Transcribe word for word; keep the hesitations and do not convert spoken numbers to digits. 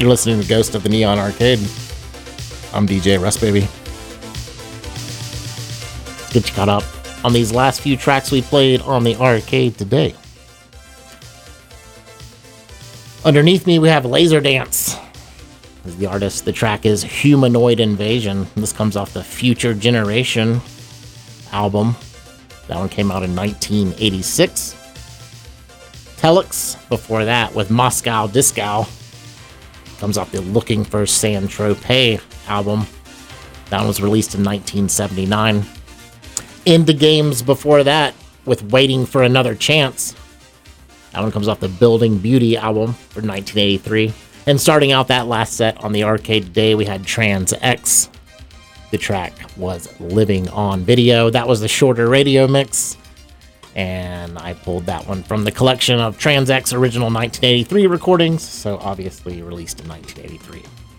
You're listening to Ghost of the Neon Arcade. I'm D J Rust Baby. Let's get you caught up on these last few tracks we played on the arcade today. Underneath me, we have Laser Dance. As the artist, the track is Humanoid Invasion. This comes off the Future Generation album. That one came out in nineteen eighty-six. Telex, before that, with Moscow Disco. Comes off the Looking for Saint-Tropez album. That one was released in nineteen seventy-nine. In the Games before that, with Waiting for Another Chance. That one comes off the Building Beauty album for nineteen eighty-three. And starting out that last set on the arcade today, we had Trans X. The track was Living on Video. That was the shorter radio mix. And I pulled that one from the collection of Trans X original nineteen eighty-three recordings. So obviously released in nineteen eighty-three.